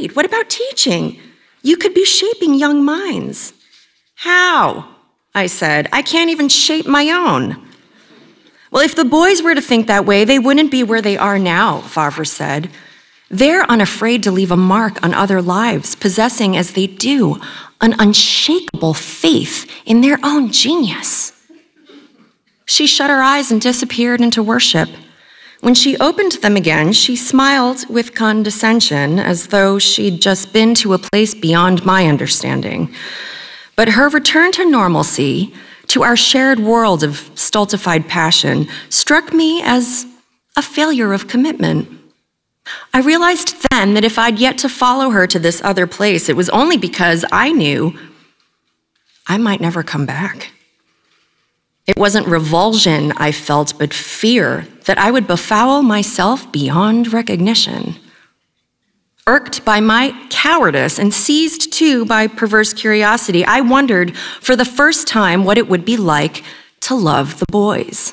read? What about teaching? You could be shaping young minds. How? I said. I can't even shape my own. Well, if the boys were to think that way, they wouldn't be where they are now, Vavra said. They're unafraid to leave a mark on other lives, possessing, as they do, an unshakable faith in their own genius. She shut her eyes and disappeared into worship. When she opened them again, she smiled with condescension, as though she'd just been to a place beyond my understanding. But her return to normalcy, to our shared world of stultified passion, struck me as a failure of commitment. I realized then that if I'd yet to follow her to this other place, it was only because I knew I might never come back. It wasn't revulsion I felt, but fear that I would befoul myself beyond recognition. Irked by my cowardice and seized too by perverse curiosity, I wondered for the first time what it would be like to love the boys.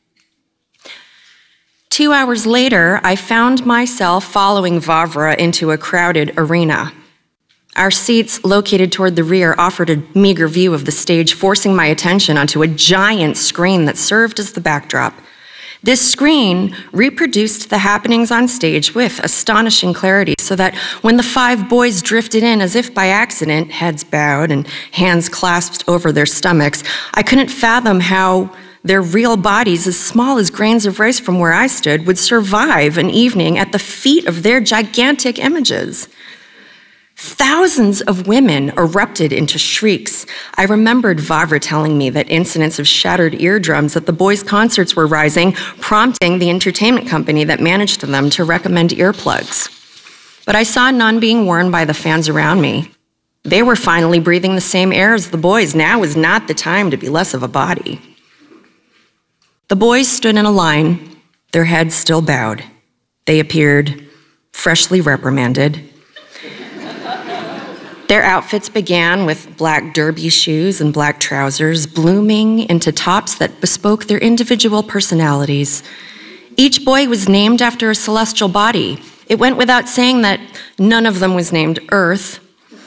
2 hours later, I found myself following Vavra into a crowded arena. Our seats, located toward the rear, offered a meager view of the stage, forcing my attention onto a giant screen that served as the backdrop. This screen reproduced the happenings on stage with astonishing clarity, so that when the 5 boys drifted in as if by accident, heads bowed and hands clasped over their stomachs, I couldn't fathom how their real bodies, as small as grains of rice from where I stood, would survive an evening at the feet of their gigantic images. Thousands of women erupted into shrieks. I remembered Vavra telling me that incidents of shattered eardrums at the boys' concerts were rising, prompting the entertainment company that managed them to recommend earplugs. But I saw none being worn by the fans around me. They were finally breathing the same air as the boys. Now was not the time to be less of a body. The boys stood in a line, their heads still bowed. They appeared freshly reprimanded. Their outfits began with black derby shoes and black trousers, blooming into tops that bespoke their individual personalities. Each boy was named after a celestial body. It went without saying that none of them was named Earth.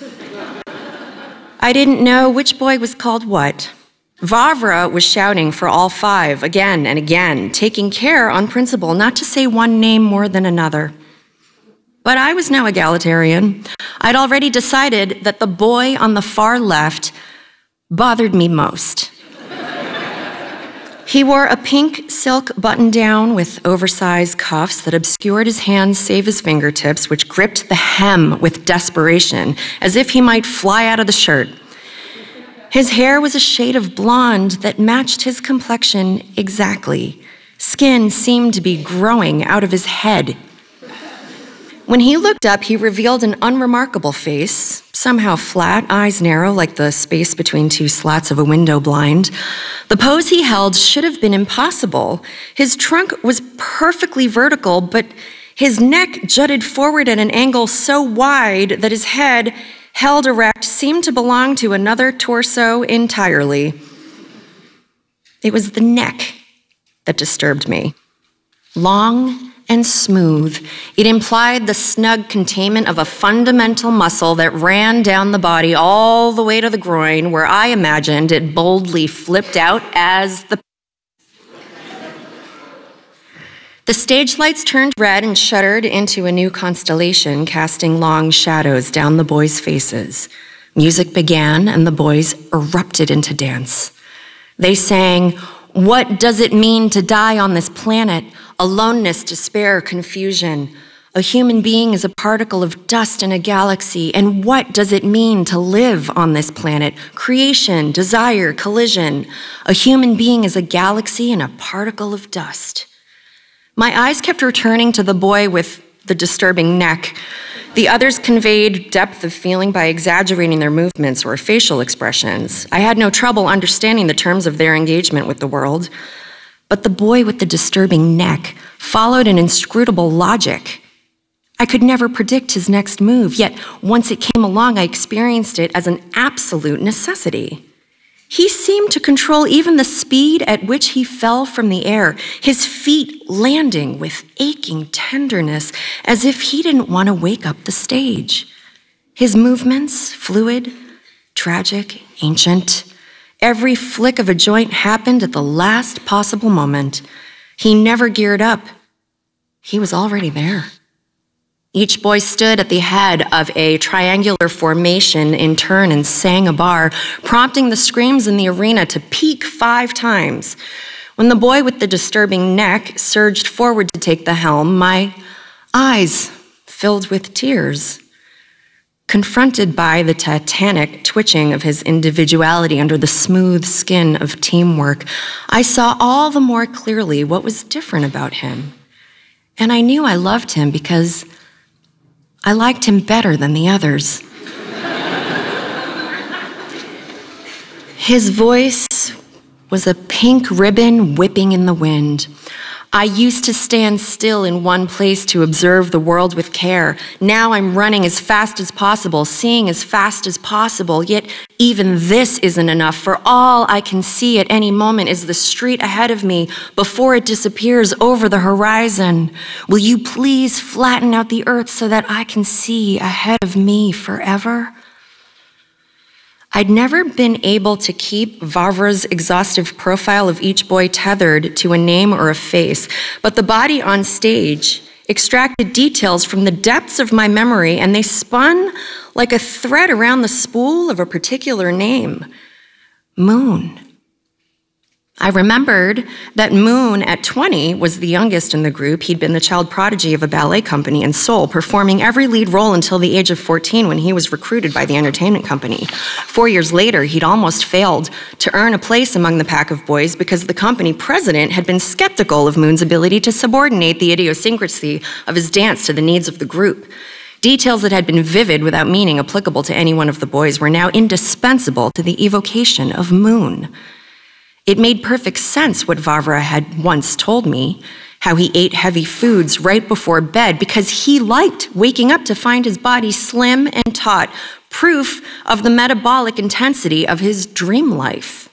I didn't know which boy was called what. Vavra was shouting for all 5 again and again, taking care on principle not to say one name more than another. But I was no egalitarian. I'd already decided that the boy on the far left bothered me most. He wore a pink silk button-down with oversized cuffs that obscured his hands save his fingertips, which gripped the hem with desperation, as if he might fly out of the shirt. His hair was a shade of blonde that matched his complexion exactly. Skin seemed to be growing out of his head. When he looked up, he revealed an unremarkable face, somehow flat, eyes narrow like the space between 2 slats of a window blind. The pose he held should have been impossible. His trunk was perfectly vertical, but his neck jutted forward at an angle so wide that his head, held erect, seemed to belong to another torso entirely. It was the neck that disturbed me. Long and smooth, it implied the snug containment of a fundamental muscle that ran down the body all the way to the groin, where I imagined it boldly flipped out as the... The stage lights turned red and shuddered into a new constellation, casting long shadows down the boys' faces. Music began, and the boys erupted into dance. They sang, "What does it mean to die on this planet? Aloneness, despair, confusion. A human being is a particle of dust in a galaxy, and what does it mean to live on this planet? Creation, desire, collision. A human being is a galaxy and a particle of dust." My eyes kept returning to the boy with the disturbing neck. The others conveyed depth of feeling by exaggerating their movements or facial expressions. I had no trouble understanding the terms of their engagement with the world. But the boy with the disturbing neck followed an inscrutable logic. I could never predict his next move, yet once it came along, I experienced it as an absolute necessity. He seemed to control even the speed at which he fell from the air, his feet landing with aching tenderness, as if he didn't want to wake up the stage. His movements, fluid, tragic, ancient. Every flick of a joint happened at the last possible moment. He never geared up. He was already there. Each boy stood at the head of a triangular formation in turn and sang a bar, prompting the screams in the arena to peak 5 times. When the boy with the disturbing neck surged forward to take the helm, my eyes filled with tears. Confronted by the titanic twitching of his individuality under the smooth skin of teamwork, I saw all the more clearly what was different about him. And I knew I loved him because I liked him better than the others. His voice was a pink ribbon whipping in the wind. I used to stand still in one place to observe the world with care. Now I'm running as fast as possible, seeing as fast as possible, yet even this isn't enough, for all I can see at any moment is the street ahead of me before it disappears over the horizon. Will you please flatten out the earth so that I can see ahead of me forever? I'd never been able to keep Vavra's exhaustive profile of each boy tethered to a name or a face, but the body on stage extracted details from the depths of my memory, and they spun like a thread around the spool of a particular name, Moon. I remembered that Moon, at 20, was the youngest in the group. He'd been the child prodigy of a ballet company in Seoul, performing every lead role until the age of 14 when he was recruited by the entertainment company. 4 years later, he'd almost failed to earn a place among the pack of boys because the company president had been skeptical of Moon's ability to subordinate the idiosyncrasy of his dance to the needs of the group. Details that had been vivid without meaning applicable to any one of the boys were now indispensable to the evocation of Moon. It made perfect sense what Vavra had once told me, how he ate heavy foods right before bed because he liked waking up to find his body slim and taut, proof of the metabolic intensity of his dream life.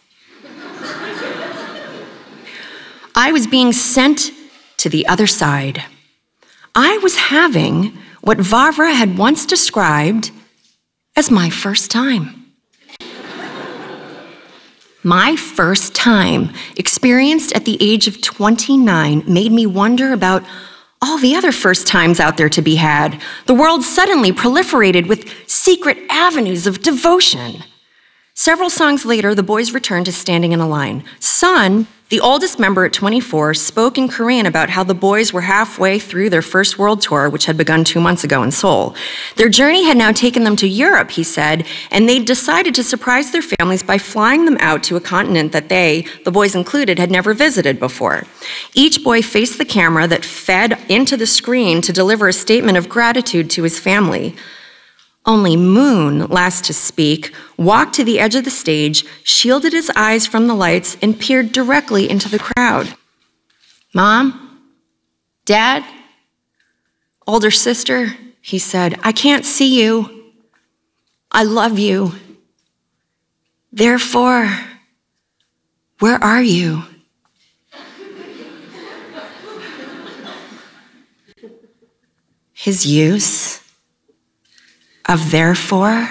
I was being sent to the other side. I was having what Vavra had once described as my first time. My first time, experienced at the age of 29, made me wonder about all the other first times out there to be had. The world suddenly proliferated with secret avenues of devotion. Several songs later, the boys returned to standing in a line. Sun, the oldest member at 24, spoke in Korean about how the boys were halfway through their first world tour, which had begun 2 months ago in Seoul. Their journey had now taken them to Europe, he said, and they'd decided to surprise their families by flying them out to a continent that they, the boys included, had never visited before. Each boy faced the camera that fed into the screen to deliver a statement of gratitude to his family. Only Moon, last to speak, walked to the edge of the stage, shielded his eyes from the lights, and peered directly into the crowd. Mom? Dad? Older sister? He said, I can't see you. I love you. Therefore, where are you? His use of therefore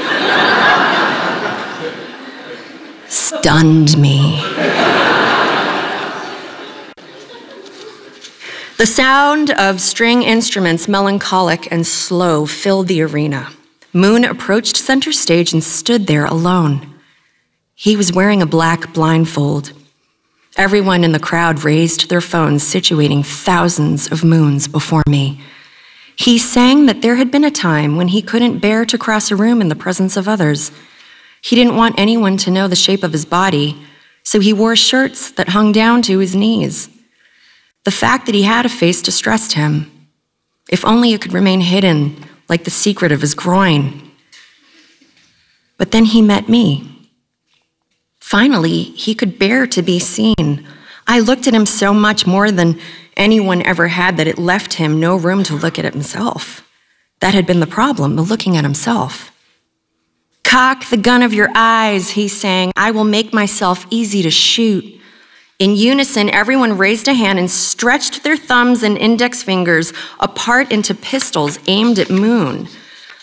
stunned me. The sound of string instruments, melancholic and slow, filled the arena. Moon approached center stage and stood there alone. He was wearing a black blindfold. Everyone in the crowd raised their phones, situating thousands of moons before me. He sang that there had been a time when he couldn't bear to cross a room in the presence of others. He didn't want anyone to know the shape of his body, so he wore shirts that hung down to his knees. The fact that he had a face distressed him. If only it could remain hidden, like the secret of his groin. But then he met me. Finally, he could bear to be seen. I looked at him so much more than anyone ever had that it left him no room to look at himself. That had been the problem, the looking at himself. Cock the gun of your eyes, he sang. I will make myself easy to shoot. In unison, everyone raised a hand and stretched their thumbs and index fingers apart into pistols aimed at Moon.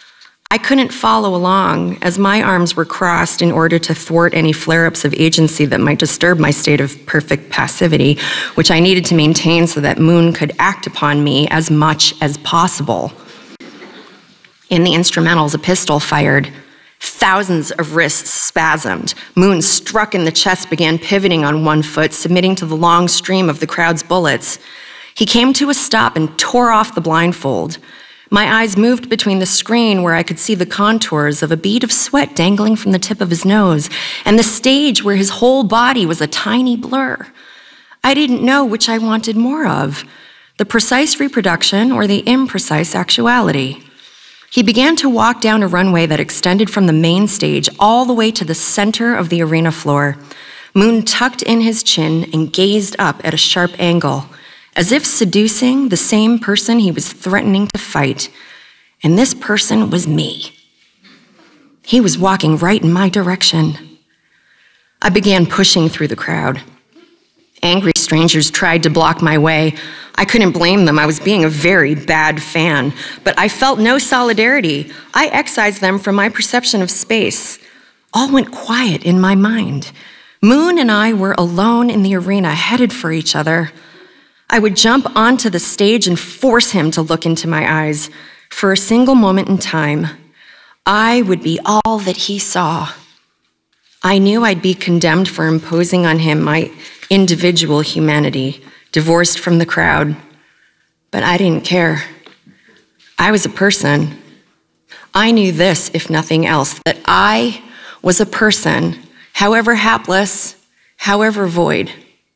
I couldn't follow along as my arms were crossed in order to thwart any flare-ups of agency that might disturb my state of perfect passivity, which I needed to maintain so that Moon could act upon me as much as possible. In the instrumentals, a pistol fired. Thousands of wrists spasmed. Moon, struck in the chest, began pivoting on one foot, submitting to the long stream of the crowd's bullets. He came to a stop and tore off the blindfold. My eyes moved between the screen where I could see the contours of a bead of sweat dangling from the tip of his nose and the stage where his whole body was a tiny blur. I didn't know which I wanted more of, the precise reproduction or the imprecise actuality. He began to walk down a runway that extended from the main stage all the way to the center of the arena floor. Moon tucked in his chin and gazed up at a sharp angle, as if seducing the same person he was threatening to fight. And this person was me. He was walking right in my direction. I began pushing through the crowd. Angry strangers tried to block my way. I couldn't blame them. I was being a very bad fan, but I felt no solidarity. I excised them from my perception of space. All went quiet in my mind. Moon and I were alone in the arena, headed for each other. I would jump onto the stage and force him to look into my eyes. For a single moment in time, I would be all that he saw. I knew I'd be condemned for imposing on him my individual humanity, divorced from the crowd. But I didn't care. I was a person. I knew this, if nothing else, that I was a person, however hapless, however void.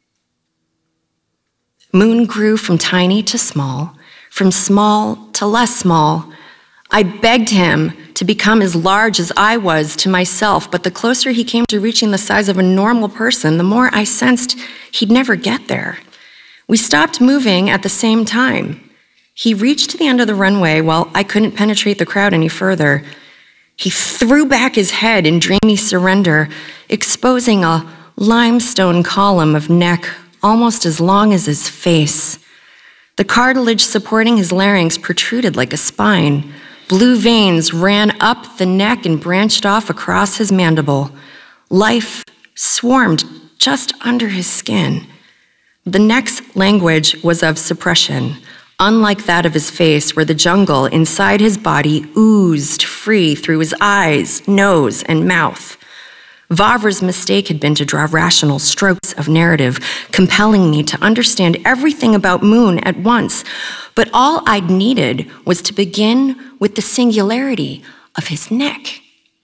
Moon grew from tiny to small, from small to less small. I begged him to become as large as I was to myself, but the closer he came to reaching the size of a normal person, the more I sensed he'd never get there. We stopped moving at the same time. He reached the end of the runway while I couldn't penetrate the crowd any further. He threw back his head in dreamy surrender, exposing a limestone column of neck almost as long as his face. The cartilage supporting his larynx protruded like a spine. Blue veins ran up the neck and branched off across his mandible. Life swarmed just under his skin. The neck's language was of suppression, unlike that of his face, where the jungle inside his body oozed free through his eyes, nose, and mouth. Vavre's mistake had been to draw rational strokes of narrative, compelling me to understand everything about Moon at once. But all I'd needed was to begin with the singularity of his neck.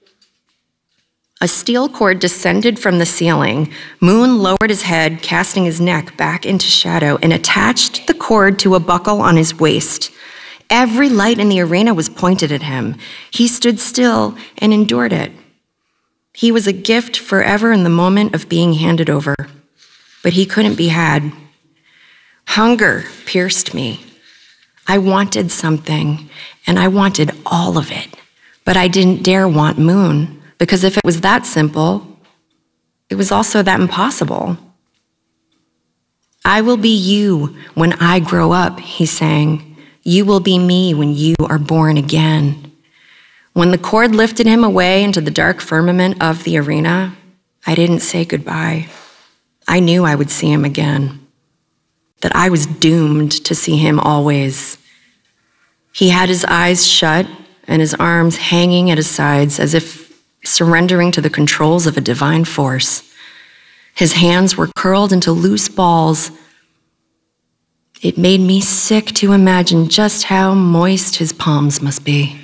A steel cord descended from the ceiling. Moon lowered his head, casting his neck back into shadow, and attached the cord to a buckle on his waist. Every light in the arena was pointed at him. He stood still and endured it. He was a gift forever in the moment of being handed over, but he couldn't be had. Hunger pierced me. I wanted something, and I wanted all of it, but I didn't dare want Moon, because if it was that simple, it was also that impossible. I will be you when I grow up, he sang. You will be me when you are born again. When the cord lifted him away into the dark firmament of the arena, I didn't say goodbye. I knew I would see him again, that I was doomed to see him always. He had his eyes shut and his arms hanging at his sides as if surrendering to the controls of a divine force. His hands were curled into loose balls. It made me sick to imagine just how moist his palms must be.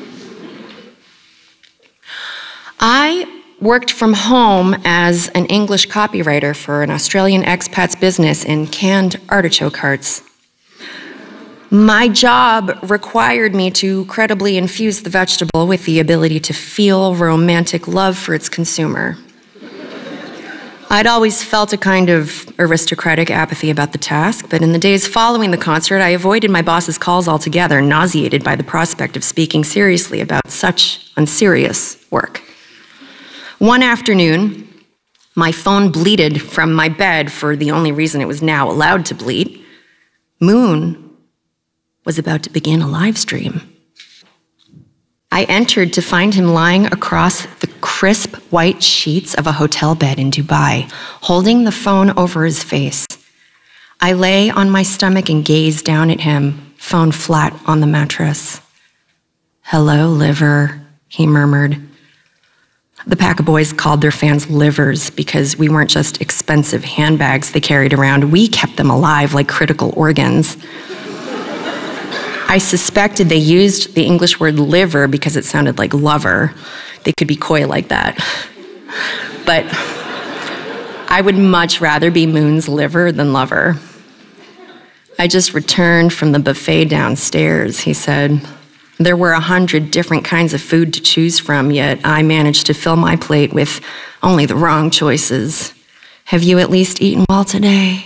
I worked from home as an English copywriter for an Australian expat's business in canned artichoke hearts. My job required me to credibly infuse the vegetable with the ability to feel romantic love for its consumer. I'd always felt a kind of aristocratic apathy about the task, but in the days following the concert, I avoided my boss's calls altogether, nauseated by the prospect of speaking seriously about such unserious work. One afternoon, my phone bleated from my bed for the only reason it was now allowed to bleat. Moon was about to begin a live stream. I entered to find him lying across the crisp white sheets of a hotel bed in Dubai, holding the phone over his face. I lay on my stomach and gazed down at him, phone flat on the mattress. "Hello, liver," he murmured. The pack of boys called their fans livers because we weren't just expensive handbags they carried around. We kept them alive like critical organs. I suspected they used the English word liver because it sounded like lover. They could be coy like that. But I would much rather be Moon's liver than lover. "I just returned from the buffet downstairs," he said. "There were 100 different kinds of food to choose from, yet I managed to fill my plate with only the wrong choices. Have you at least eaten well today?"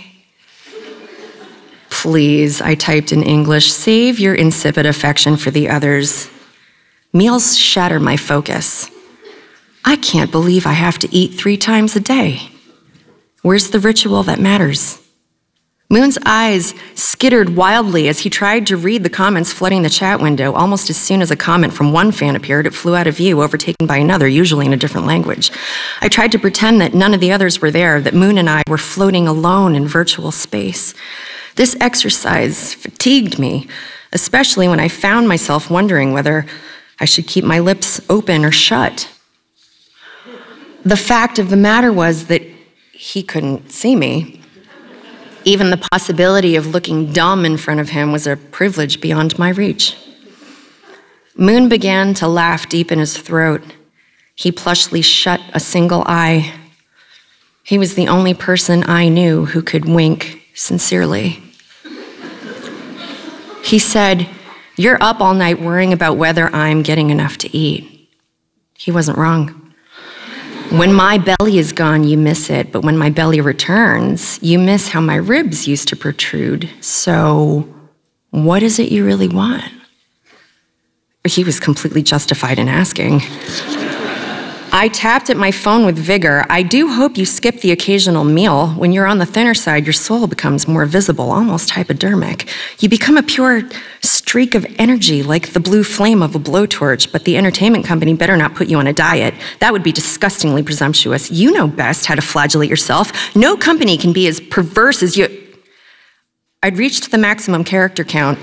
"Please," I typed in English, "save your insipid affection for the others. Meals shatter my focus. I can't believe I have to eat 3 times a day. Where's the ritual that matters?" Moon's eyes skittered wildly as he tried to read the comments flooding the chat window. Almost as soon as a comment from one fan appeared, it flew out of view, overtaken by another, usually in a different language. I tried to pretend that none of the others were there, that Moon and I were floating alone in virtual space. This exercise fatigued me, especially when I found myself wondering whether I should keep my lips open or shut. The fact of the matter was that he couldn't see me. Even the possibility of looking dumb in front of him was a privilege beyond my reach. Moon began to laugh deep in his throat. He plushly shut a single eye. He was the only person I knew who could wink sincerely. He said, "You're up all night worrying about whether I'm getting enough to eat." He wasn't wrong. When my belly is gone, you miss it, but when my belly returns, you miss how my ribs used to protrude. So, what is it you really want? He was completely justified in asking. I tapped at my phone with vigor. "I do hope you skip the occasional meal. When you're on the thinner side, your soul becomes more visible, almost hypodermic. You become a pure streak of energy, like the blue flame of a blowtorch, but the entertainment company better not put you on a diet. That would be disgustingly presumptuous. You know best how to flagellate yourself. No company can be as perverse as you." I'd reached the maximum character count.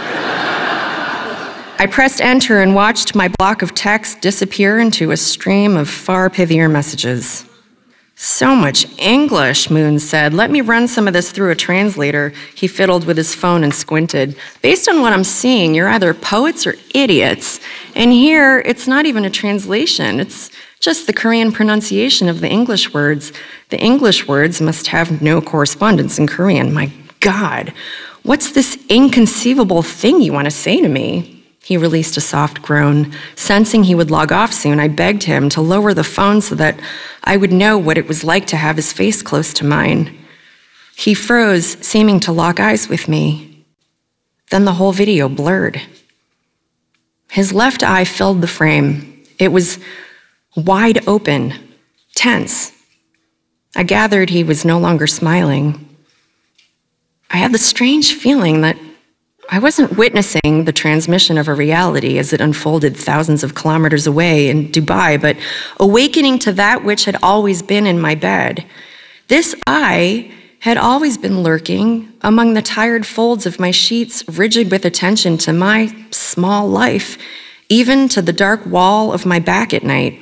I pressed enter and watched my block of text disappear into a stream of far pithier messages. "So much English," Moon said. "Let me run some of this through a translator." He fiddled with his phone and squinted. "Based on what I'm seeing, you're either poets or idiots. And here, it's not even a translation. It's just the Korean pronunciation of the English words. The English words must have no correspondence in Korean. My God, what's this inconceivable thing you want to say to me?" He released a soft groan. Sensing he would log off soon, I begged him to lower the phone so that I would know what it was like to have his face close to mine. He froze, seeming to lock eyes with me. Then the whole video blurred. His left eye filled the frame. It was wide open, tense. I gathered he was no longer smiling. I had the strange feeling that I wasn't witnessing the transmission of a reality as it unfolded thousands of kilometers away in Dubai, but awakening to that which had always been in my bed. This eye had always been lurking among the tired folds of my sheets, rigid with attention to my small life, even to the dark wall of my back at night.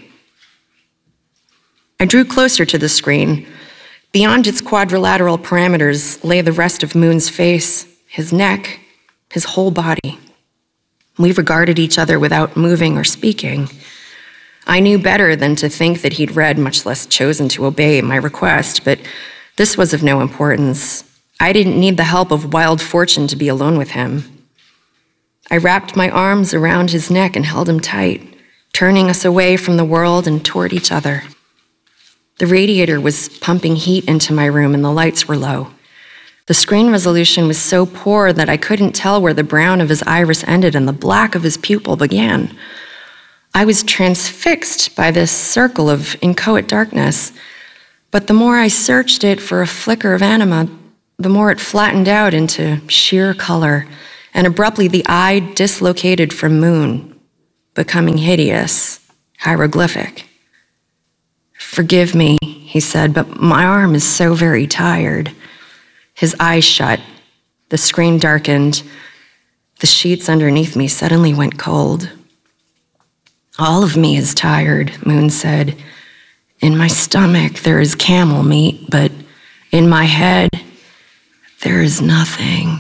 I drew closer to the screen. Beyond its quadrilateral parameters lay the rest of Moon's face, his neck, his whole body. We regarded each other without moving or speaking. I knew better than to think that he'd read, much less chosen to obey, my request, but this was of no importance. I didn't need the help of wild fortune to be alone with him. I wrapped my arms around his neck and held him tight, turning us away from the world and toward each other. The radiator was pumping heat into my room and the lights were low. The screen resolution was so poor that I couldn't tell where the brown of his iris ended and the black of his pupil began. I was transfixed by this circle of inchoate darkness, but the more I searched it for a flicker of anima, the more it flattened out into sheer color, and abruptly the eye dislocated from Moon. becoming hideous, hieroglyphic. "Forgive me," he said, "but my arm is so very tired." His eyes shut. The screen darkened. The sheets underneath me suddenly went cold. "All of me is tired," Moon said. "In my stomach there is camel meat, but in my head there is nothing."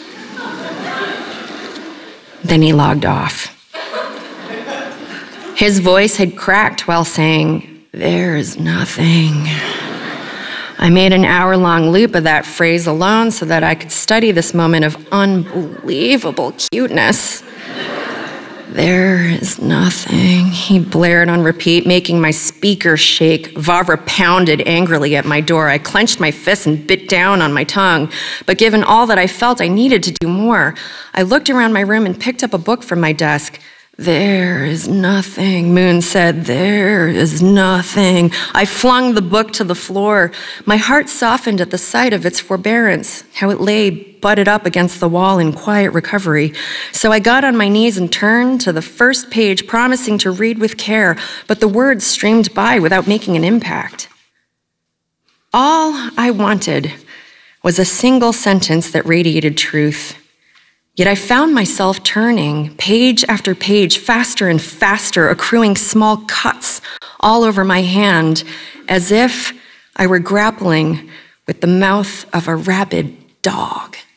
Then he logged off. His voice had cracked while saying, "There is nothing." I made an hour-long loop of that phrase alone so that I could study this moment of unbelievable cuteness. "There is nothing," he blared on repeat, making my speaker shake. Vavra pounded angrily at my door. I clenched my fists and bit down on my tongue. But given all that I felt, I needed to do more. I looked around my room and picked up a book from my desk. "There is nothing," Moon said. "There is nothing." I flung the book to the floor. My heart softened at the sight of its forbearance, how it lay butted up against the wall in quiet recovery. So I got on my knees and turned to the first page, promising to read with care, but the words streamed by without making an impact. All I wanted was a single sentence that radiated truth. Yet I found myself turning page after page, faster and faster, accruing small cuts all over my hand, as if I were grappling with the mouth of a rabid dog.